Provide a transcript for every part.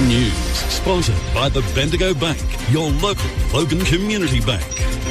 News, sponsored by the Bendigo Bank, your local Logan Community Bank.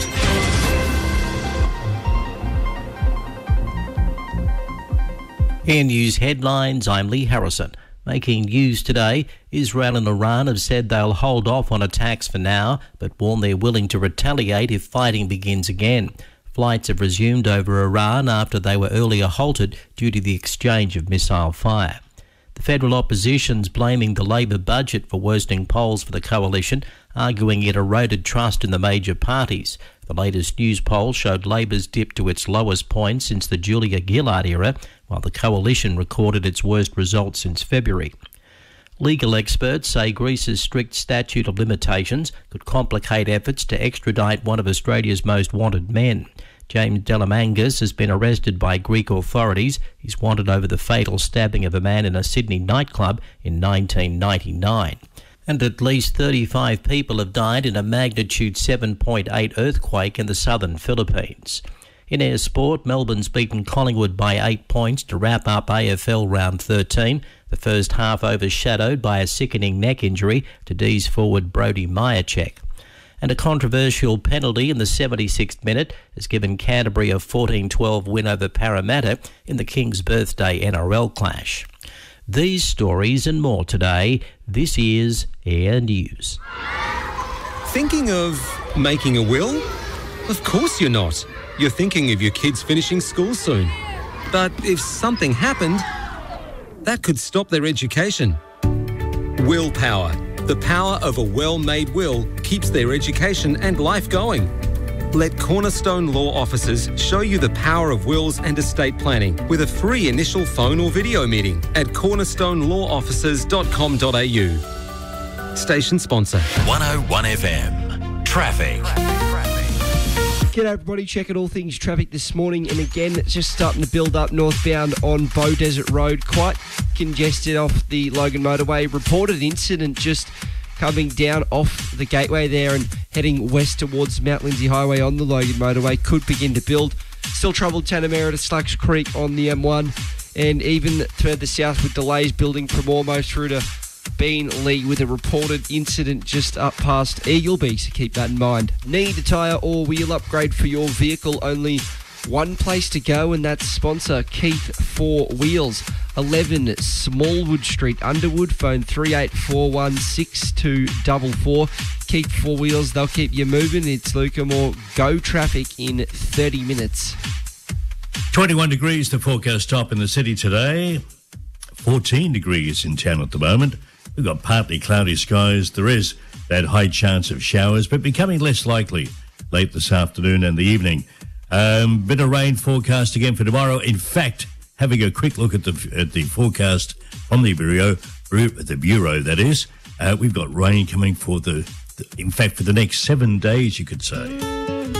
Air News headlines, I'm Lee Harrison. Making news today, Israel and Iran have said they'll hold off on attacks for now, but warn they're willing to retaliate if fighting begins again. Flights have resumed over Iran after they were earlier halted due to the exchange of missile fire. The federal opposition's blaming the Labor budget for worsening polls for the coalition, arguing it eroded trust in the major parties. The latest news poll showed Labor's dip to its lowest point since the Julia Gillard era, while the coalition recorded its worst results since February. Legal experts say Greece's strict statute of limitations could complicate efforts to extradite one of Australia's most wanted men. James Delamangas has been arrested by Greek authorities. He's wanted over the fatal stabbing of a man in a Sydney nightclub in 1999. And at least 35 people have died in a magnitude 7.8 earthquake in the southern Philippines. In air sport, Melbourne's beaten Collingwood by 8 points to wrap up AFL round 13. The first half overshadowed by a sickening neck injury to D's forward Brody Myercheck. And a controversial penalty in the 76th minute has given Canterbury a 14-12 win over Parramatta in the King's Birthday NRL clash. These stories and more today. This is Air News. Thinking of making a will? Of course you're not. You're thinking of your kids finishing school soon. But if something happened, that could stop their education. Willpower. The power of a well-made will keeps their education and life going. Let Cornerstone Law Officers show you the power of wills and estate planning with a free initial phone or video meeting at cornerstonelaw.officers.com.au. Station sponsor. 101 FM. Traffic. G'day everybody, checking all things traffic this morning, and again it's just starting to build up northbound on Bow Desert Road, quite congested off the Logan motorway. Reported incident just coming down off the gateway there and heading west towards Mount Lindsay Highway on the Logan motorway, could begin to build. Still troubled Tanamera to Slugs Creek on the M1, and even further south with delays building from almost through to Beanley with a reported incident just up past Eagleby, so keep that in mind. Need a tyre or wheel upgrade for your vehicle? Only one place to go, and that's sponsor Keith 4 Wheels, 11 Smallwood Street, Underwood. Phone 38416244. Keith 4 Wheels, they'll keep you moving. It's Luca Moore. Go traffic in 30 minutes. 21 degrees the forecast top in the city today. 14 degrees in town at the moment. We've got partly cloudy skies. There is that high chance of showers, but becoming less likely late this afternoon and the evening. Bit of rain forecast again for tomorrow. In fact, having a quick look at the forecast from the bureau, that is, we've got rain coming for the next 7 days, you could say.